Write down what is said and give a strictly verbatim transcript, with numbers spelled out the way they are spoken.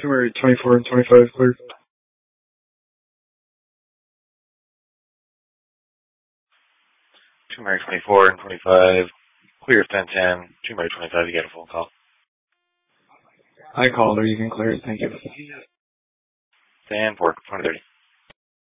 Tumor twenty-four and twenty-five clear. Tumor twenty-four and twenty-five clear ten ten. Tumor twenty-five, you get a phone call. I called her. You can clear it. Thank you. ten four, twenty thirty.